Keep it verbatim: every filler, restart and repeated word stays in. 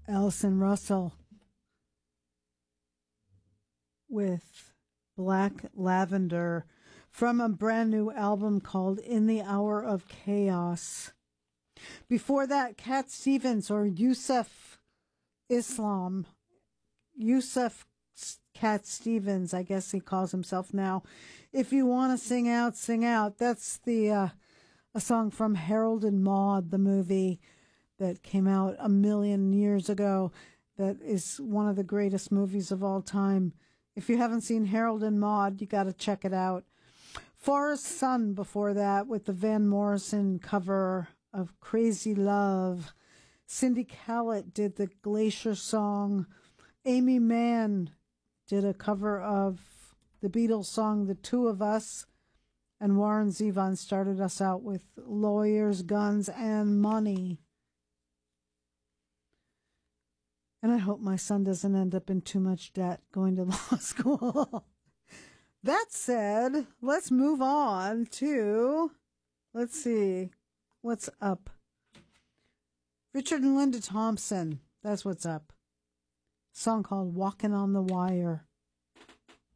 Alison Russell with Black Lavender from a brand new album called In the Hour of Chaos. Before that, Cat Stevens, or Yusuf Islam, Yusuf Cat Stevens, I guess he calls himself now. If You Want to Sing Out, Sing Out. That's the uh, a song from Harold and Maude, the movie that came out a million years ago. That is one of the greatest movies of all time. If you haven't seen Harold and Maude, you got to check it out. Forest Sun before that with the Van Morrison cover of Crazy Love. Cindy Callett did the Glacier song. Amy Mann did a cover of the Beatles song The Two of Us. And Warren Zevon started us out with Lawyers, Guns, and Money. And I hope my son doesn't end up in too much debt going to law school. That said, let's move on to, let's see, what's up? Richard and Linda Thompson, that's what's up. A song called Walking on the Wire.